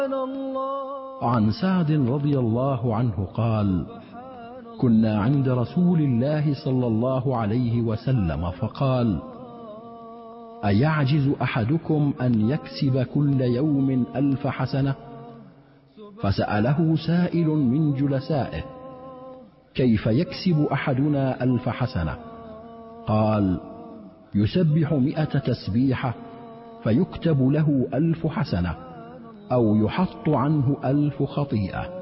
عن سعد رضي الله عنه قال: كنا عند رسول الله صلى الله عليه وسلم فقال: أيعجز أحدكم أن يكسب كل يوم 1000 حسنة؟ فسأله سائل من جلسائه: كيف يكسب أحدنا 1000 حسنة؟ قال: يسبح 100 تسبيحة فيكتب له 1000 حسنة، أو يحط عنه 1000 خطيئة.